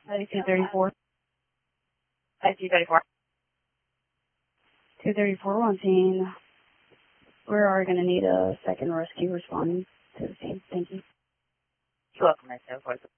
234. 234. 234 on scene. We are going to need a second rescue responding to the scene. Thank you. You're welcome, Miss.